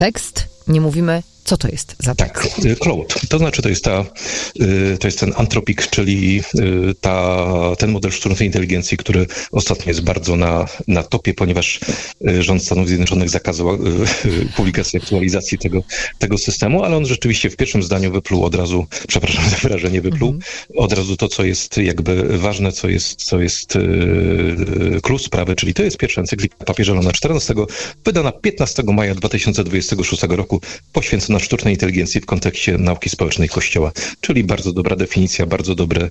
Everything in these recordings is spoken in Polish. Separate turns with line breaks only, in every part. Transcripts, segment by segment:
tekst, nie mówimy, co to jest za tekst.
Tak, Claude. To znaczy, to jest ten Anthropic, czyli ten model sztucznej inteligencji, który ostatnio jest bardzo na topie, ponieważ rząd Stanów Zjednoczonych zakazał publikacji aktualizacji tego systemu, ale on rzeczywiście w pierwszym zdaniu wypluł od razu, przepraszam za wyrażenie, od razu to, co jest jakby ważne, co jest klucz sprawy, czyli to jest pierwsza encyklika papieża Leona XIV, wydana 15 maja 2026 roku, poświęcona sztucznej inteligencji w kontekście nauki społecznej Kościoła. Czyli bardzo dobra definicja, bardzo dobre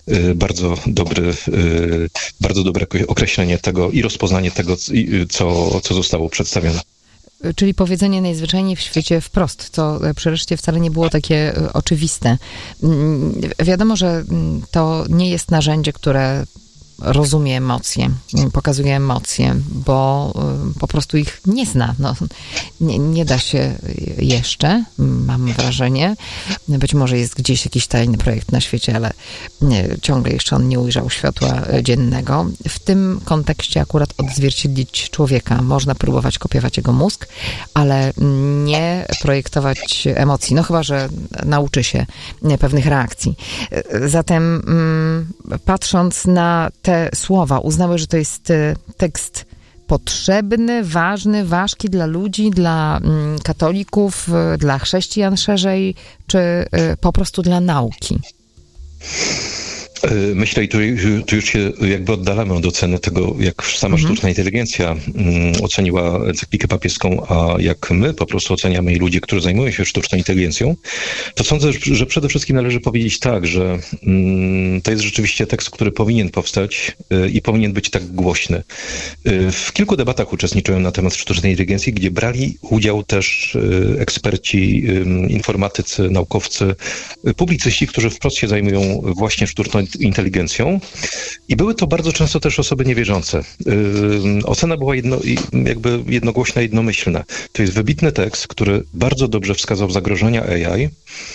określenie tego i rozpoznanie tego, co zostało przedstawione.
Czyli powiedzenie najzwyczajniej w świecie wprost, co przy reszcie wcale nie było takie oczywiste. Wiadomo, że to nie jest narzędzie, które rozumie emocje, pokazuje emocje, bo po prostu ich nie zna. No, nie da się jeszcze, mam wrażenie. Być może jest gdzieś jakiś tajny projekt na świecie, ale ciągle jeszcze on nie ujrzał światła dziennego. W tym kontekście akurat odzwierciedlić człowieka. Można próbować kopiować jego mózg, ale nie projektować emocji. No chyba, że nauczy się pewnych reakcji. Zatem patrząc na te słowa, uznały, że to jest tekst potrzebny, ważny, ważki dla ludzi, dla katolików, dla chrześcijan szerzej, czy po prostu dla nauki?
Myślę, i tu już się jakby oddalamy od oceny tego, jak sama sztuczna inteligencja oceniła encyklikę papieską, a jak my po prostu oceniamy i ludzie, którzy zajmują się sztuczną inteligencją, to sądzę, że przede wszystkim należy powiedzieć tak, że to jest rzeczywiście tekst, który powinien powstać i powinien być tak głośny. W kilku debatach uczestniczyłem na temat sztucznej inteligencji, gdzie brali udział też eksperci, informatycy, naukowcy, publicyści, którzy wprost się zajmują właśnie sztuczną inteligencją i były to bardzo często też osoby niewierzące. Ocena była jakby jednogłośna, jednomyślna. To jest wybitny tekst, który bardzo dobrze wskazał zagrożenia AI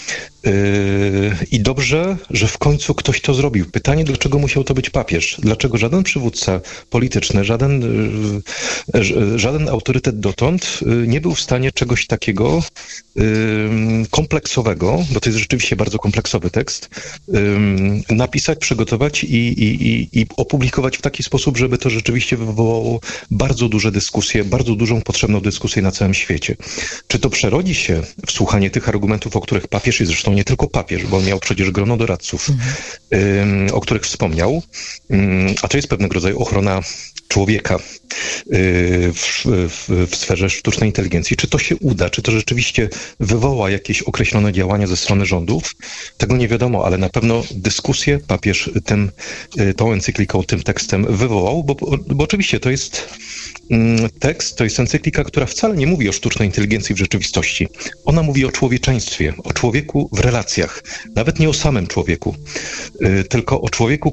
i dobrze, że w końcu ktoś to zrobił. Pytanie, dlaczego musiał to być papież? Dlaczego żaden przywódca polityczny, żaden autorytet dotąd nie był w stanie czegoś takiego kompleksowego, bo to jest rzeczywiście bardzo kompleksowy tekst, napisać, przygotować i opublikować w taki sposób, żeby to rzeczywiście wywołało bardzo duże dyskusje, bardzo dużą potrzebną dyskusję na całym świecie. Czy to przerodzi się w słuchanie tych argumentów, o których papież, i zresztą nie tylko papież, bo on miał przecież grono doradców, o których wspomniał, a to jest pewnego rodzaju ochrona człowieka w sferze sztucznej inteligencji. Czy to się uda? Czy to rzeczywiście wywoła jakieś określone działania ze strony rządów? Tego nie wiadomo, ale na pewno dyskusję papież tą encykliką, tym tekstem wywołał, bo oczywiście to jest tekst, to jest encyklika, która wcale nie mówi o sztucznej inteligencji w rzeczywistości. Ona mówi o człowieczeństwie, o człowieku w relacjach. Nawet nie o samym człowieku, tylko o człowieku,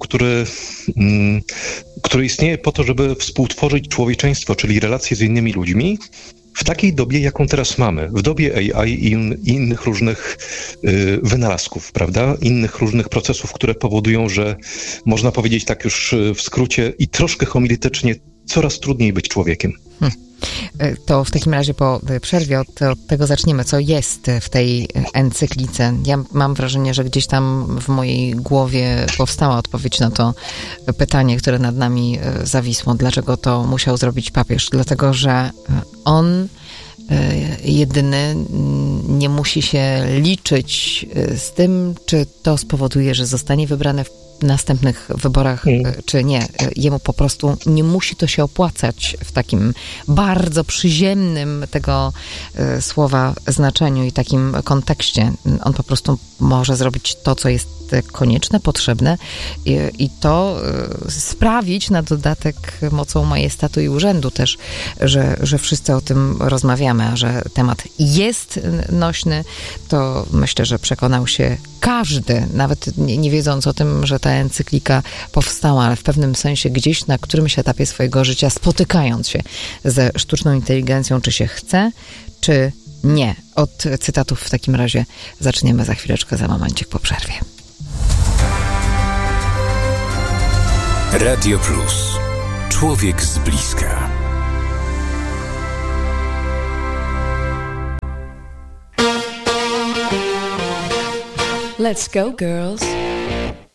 który istnieje po to, żeby współtworzyć człowieczeństwo, czyli relacje z innymi ludźmi, w takiej dobie, jaką teraz mamy, w dobie AI i innych różnych wynalazków, prawda? Innych różnych procesów, które powodują, że można powiedzieć tak już w skrócie i troszkę homiletycznie, coraz trudniej być człowiekiem.
To w takim razie po przerwie od tego zaczniemy. Co jest w tej encyklice? Ja mam wrażenie, że gdzieś tam w mojej głowie powstała odpowiedź na to pytanie, które nad nami zawisło. Dlaczego to musiał zrobić papież? Dlatego, że on jedyny nie musi się liczyć z tym, czy to spowoduje, że zostanie wybrany w następnych wyborach, czy nie. Jemu po prostu nie musi to się opłacać w takim bardzo przyziemnym tego słowa znaczeniu i takim kontekście. On po prostu może zrobić to, co jest konieczne, potrzebne i to sprawić na dodatek mocą majestatu i urzędu też, że wszyscy o tym rozmawiamy, a że temat jest nośny, to myślę, że przekonał się każdy, nawet nie wiedząc o tym, że ta encyklika powstała, ale w pewnym sensie gdzieś na którymś etapie swojego życia, spotykając się ze sztuczną inteligencją, czy się chce, czy nie. Od cytatów w takim razie zaczniemy za chwileczkę, za momencik po przerwie.
Radio Plus. Człowiek z bliska. Let's go, girls.